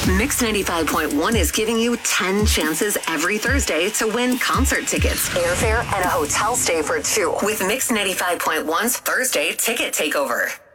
Mix 95.1 is giving you 10 chances every Thursday to win concert tickets, airfare, and a hotel stay for two with Mix 95.1's Thursday Ticket Takeover.